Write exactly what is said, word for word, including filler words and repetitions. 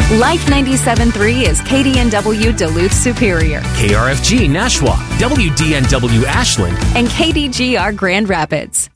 Life ninety-seven point three is K D N W Duluth Superior. K R F G Nashua, W D N W Ashland, and K D G R Grand Rapids.